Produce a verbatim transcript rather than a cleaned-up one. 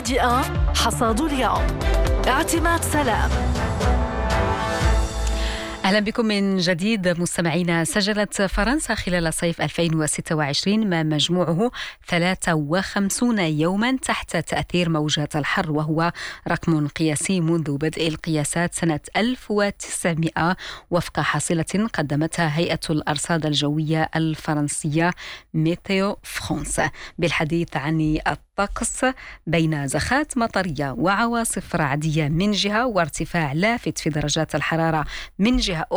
ميديا حصاد اليوم. اعتماد سلام. أهلا بكم من جديد مستمعينا. سجلت فرنسا خلال صيف ألفين وستة وعشرين ما مجموعه ثلاثة وخمسين يوما تحت تأثير موجات الحر، وهو رقم قياسي منذ بدء القياسات سنة ألف وتسعمائة وفق حاصلة قدمتها هيئة الأرصاد الجوية الفرنسية ميتيو فرانس. بالحديث عن الطقس بين زخات مطرية وعواصف رعدية من جهة وارتفاع لافت في درجات الحرارة من جهة أخرى،